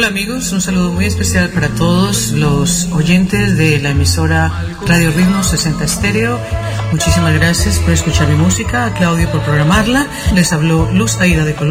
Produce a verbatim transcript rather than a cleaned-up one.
Hola amigos, un saludo muy especial para todos los oyentes de la emisora Radio Ritmo sesenta Estéreo. Muchísimas gracias por escuchar mi música, a Claudio por programarla. Les habló Luz Aida de Colombia.